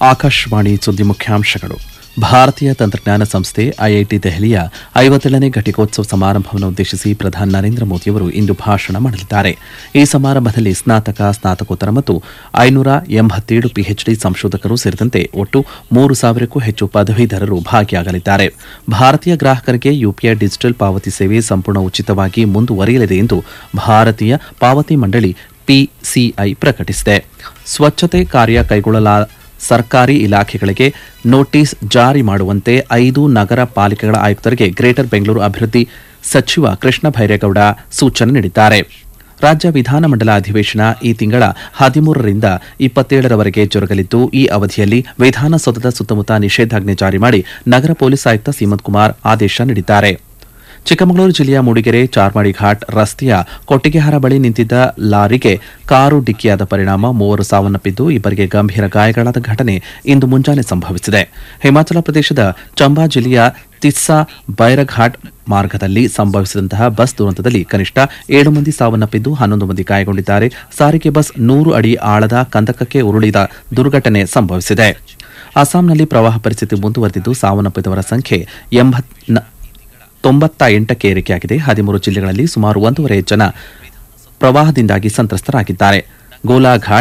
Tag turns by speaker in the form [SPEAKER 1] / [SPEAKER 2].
[SPEAKER 1] ಆಕಾಶವಾಣಿ ಸುದ್ದಿ ಮುಖ್ಯಾಂಶಗಳು. ಭಾರತೀಯ ತಂತ್ರಜ್ಞಾನ ಸಂಸ್ಥೆ ಐಐಟಿ ದೆಹಲಿಯ 57ನೇ ಘಟಿಕೋತ್ಸವ ಸಮಾರಂಭವನ್ನು ಉದ್ದೇಶಿಸಿ ಪ್ರಧಾನಿ ನರೇಂದ್ರ ಮೋದಿಯವರು ಇಂದು ಭಾಷಣ ಮಾಡಲಿದ್ದಾರೆ. ಈ ಸಮಾರಂಭದಲ್ಲಿ ಸ್ನಾತಕೋತ್ತರ ಮತ್ತು 587 ಪಿಎಚ್ಡಿ ಸಂಶೋಧಕರು ಸೇರಿದಂತೆ ಒಟ್ಟು 3,000ಕ್ಕೂ ಹೆಚ್ಚು ಪದವೀಧರರು ಭಾಗಿಯಾಗಲಿದ್ದಾರೆ. ಭಾರತೀಯ ಗ್ರಾಹಕರಿಗೆ ಯುಪಿಐ ಡಿಜಿಟಲ್ ಪಾವತಿ ಸೇವೆ ಸಂಪೂರ್ಣ ಉಚಿತವಾಗಿ ಮುಂದುವರಿಯಲಿದೆ ಎಂದು ಭಾರತೀಯ ಪಾವತಿ ಮಂಡಳಿ ಪಿಸಿಐ ಪ್ರಕಟಿಸಿದೆ. ಸ್ವಚ್ಛತೆ ಕಾರ್ಯ ಕೈಗೊಳ್ಳಲಾದ ಸರ್ಕಾರಿ ಇಲಾಖೆಗಳಿಗೆ ನೋಟಿಸ್ ಜಾರಿ ಮಾಡುವಂತೆ 5 ನಗರ ಪಾಲಿಕೆಗಳ ಆಯುಕ್ತರಿಗೆ ಗ್ರೇಟರ್ ಬೆಂಗಳೂರು ಅಭಿವೃದ್ಧಿ ಸಚಿವ ಕೃಷ್ಣ ಬೈರೇಗೌಡ ಸೂಚನೆ ನೀಡಿದ್ದಾರೆ. ರಾಜ್ಯ ವಿಧಾನಮಂಡಲ ಅಧಿವೇಶನ ಈ ತಿಂಗಳ 13ರಿಂದ 27ರವರೆಗೆ ಜರುಗಲಿದ್ದು, ಈ ಅವಧಿಯಲ್ಲಿ ವಿಧಾನಸೌಧದ ಸುತ್ತಮುತ್ತ ನಿಷೇಧಾಜ್ಞೆ ಜಾರಿ ಮಾಡಿ ನಗರ ಪೊಲೀಸ್ ಆಯುಕ್ತ ಸೀಮಂತ್ ಕುಮಾರ್ ಆದೇಶ ನೀಡಿದ್ದಾರೆ. ಚಿಕ್ಕಮಗಳೂರು ಜಿಲ್ಲೆಯ ಮೂಡಿಗೆರೆ ಚಾರ್ಮಾಡಿ ಘಾಟ್ ರಸ್ತೆಯ ಕೊಟ್ಟಿಗೆಹಾರ ಬಳಿ ನಿಂತಿದ್ದ ಲಾರಿಗೆ ಕಾರು ಡಿಕ್ಕಿಯಾದ ಪರಿಣಾಮ 3 ಸಾವನ್ನಪ್ಪಿದ್ದು, ಇಬ್ಬರಿಗೆ ಗಂಭೀರ ಗಾಯಗಳಾದ ಘಟನೆ ಇಂದು ಮುಂಜಾನೆ ಸಂಭವಿಸಿದೆ. ಹಿಮಾಚಲ ಪ್ರದೇಶದ ಚಂಬಾ ಜಿಲ್ಲೆಯ ತಿಸ್ಸಾ ಬೈರಘಾಟ್ ಮಾರ್ಗದಲ್ಲಿ ಸಂಭವಿಸಿದಂತಹ ಬಸ್ ದುರಂತದಲ್ಲಿ ಕನಿಷ್ಠ 7 ಮಂದಿ ಸಾವನ್ನಪ್ಪಿದ್ದು 11 ಮಂದಿ ಗಾಯಗೊಂಡಿದ್ದಾರೆ. ಸಾರಿಗೆ ಬಸ್ 100 ಅಡಿ ಆಳದ ಕಂದಕಕ್ಕೆ ಉರುಳಿದ ದುರ್ಘಟನೆ ಸಂಭವಿಸಿದೆ. ಅಸ್ಸಾಂನಲ್ಲಿ ಪ್ರವಾಹ ಪರಿಸ್ಥಿತಿ ಮುಂದುವರೆದಿದ್ದು, ಸಾವನ್ನಪ್ಪಿದವರ ಸಂಖ್ಯೆ 98ಕ್ಕೆ ಏರಿಕೆಯಾಗಿದೆ. 13 ಜಿಲ್ಲೆಗಳಲ್ಲಿ ಸುಮಾರು 1.5 ಜನ ಪ್ರವಾಹದಿಂದಾಗಿ ಸಂತ್ರಸ್ತರಾಗಿದ್ದಾರೆ. ಗೋಲಾಘಾಟ್